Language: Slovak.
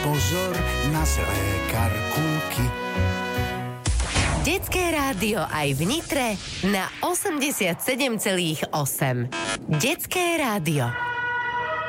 pozor na zlé karkulky. Detské rádio aj v Nitre na 87,8. Detské rádio.